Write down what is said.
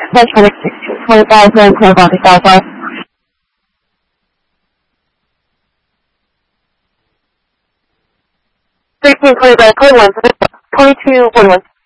Medtronic 20,000, robotic alpha. 13, 20, 21, 22, 41.